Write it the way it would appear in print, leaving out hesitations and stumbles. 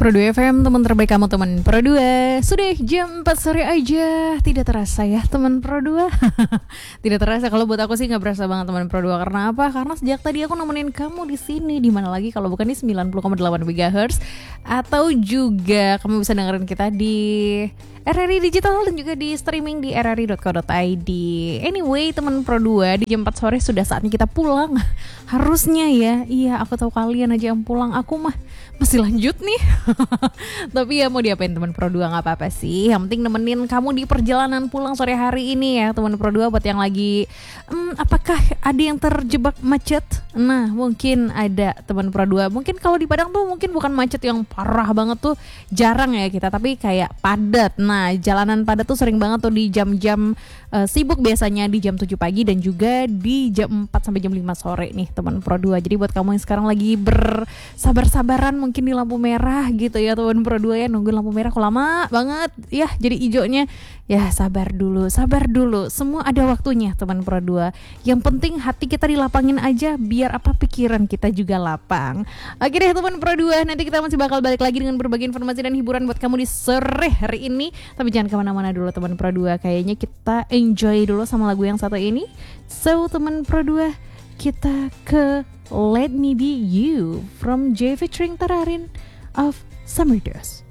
Pro 2 FM, teman terbaik kamu, teman Pro 2. Sudah jam 4 sore aja. Tidak terasa ya teman Pro 2. Tidak terasa, kalau buat aku sih gak berasa banget teman Pro 2. Karena apa? Karena sejak tadi aku nemenin kamu di sini. Di mana lagi kalau bukan di 90,8 MHz. Atau juga kamu bisa dengerin kita di RRI Digital dan juga di streaming di rri.co.id. Anyway, teman Pro 2, di jam 4 sore sudah saatnya kita pulang. Harusnya ya. Iya, aku tahu kalian aja yang pulang. Aku mah masih lanjut nih. Tapi ya mau diapain teman Pro 2, gak apa-apa sih. Yang penting nemenin kamu di perjalanan pulang sore hari ini ya teman Pro 2. Buat yang lagi apakah ada yang terjebak macet? Nah, mungkin ada teman Pro 2. Mungkin kalau di Padang tuh mungkin bukan macet yang parah banget tuh, jarang ya kita, tapi kayak padat. Nah, jalanan padat tuh sering banget tuh di jam-jam sibuk, biasanya di jam 7 pagi dan juga di jam 4 sampai jam 5 sore nih teman Pro 2. Jadi buat kamu yang sekarang lagi bersabar-sabaran mungkin di lampu merah gitu ya teman Pro 2 ya, nunggu lampu merah kok lama banget ya jadi hijaunya. Ya sabar dulu, semua ada waktunya teman Pro 2. Yang penting hati kita dilapangin aja, biar apa, pikiran kita juga lapang. Oke deh teman Pro 2, nanti kita masih bakal balik lagi dengan berbagai informasi dan hiburan buat kamu di sore hari ini. Tapi jangan kemana-mana dulu teman Pro 2, kayaknya kita enjoy dulu sama lagu yang satu ini. So teman Pro 2, kita ke Let Me Be You from J featuring Tararin of Summer Dust.